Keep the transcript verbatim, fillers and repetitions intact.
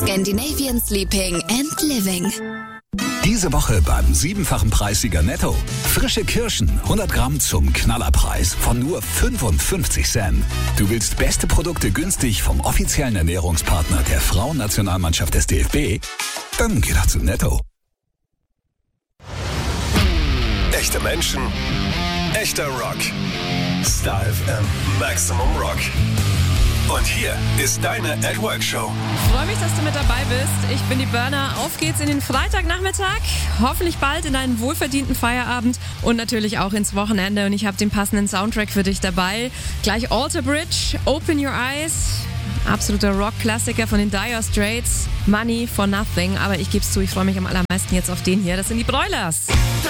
Scandinavian Sleeping and Living. Diese Woche beim siebenfachen Preissieger Netto. Frische Kirschen, hundert Gramm zum Knallerpreis von nur fünfundfünfzig Cent. Du willst beste Produkte günstig vom offiziellen Ernährungspartner der Frauennationalmannschaft des D F B? Dann geh doch zu Netto. Echte Menschen, echter Rock. Star F M Maximum Rock. Und hier ist deine At Work Show. Ich freue mich, dass du mit dabei bist. Ich bin die Burner. Auf geht's in den Freitagnachmittag. Hoffentlich bald in einen wohlverdienten Feierabend und natürlich auch ins Wochenende. Und ich habe den passenden Soundtrack für dich dabei. Gleich Alter Bridge, Open Your Eyes. Absoluter Rock-Klassiker von den Dire Straits. Money for Nothing. Aber ich gebe es zu, ich freue mich am allermeisten jetzt auf den hier. Das sind die Broilers.